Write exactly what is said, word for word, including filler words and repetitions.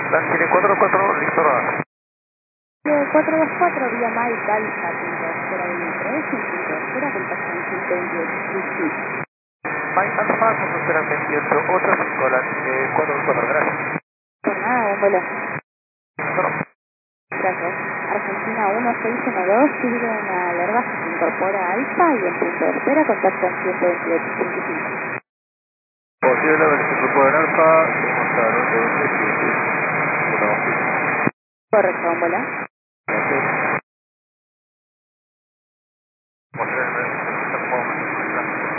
Chile cuatro dos cuatro, listo, rodar. cuatro dos cuatro, vía Mike, Alfa, punto espera veintitrés, en punto espera, contacto en ciento veintiocho. Mike Alfa, punto espera veintiocho, ocho cinco, la Chile cuatro dos cuatro, gracias. Por nada, buen vuelo. Bueno, Gracias. Argentina uno seis uno dos, sirve una alerta, se incorpora a Alfa y en punto de espera, contacto en ciento veintiocho punto cinco. posible ver si se puede en Alfa, se mostraron de veintisiete. Correcto, buen vuelo.